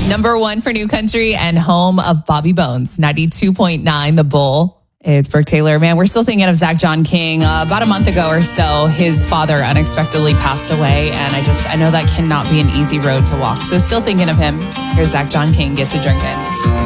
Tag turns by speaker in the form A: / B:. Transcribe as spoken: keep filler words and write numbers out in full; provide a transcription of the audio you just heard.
A: Number one for New Country and home of Bobby Bones, ninety-two point nine The Bull. It's Brooke Taylor. Man, we're still thinking of Zach John King. Uh, about a month ago or so, his father unexpectedly passed away. And I just, I know that cannot be an easy road to walk. So still thinking of him. Here's Zach John King, Get to Drinking.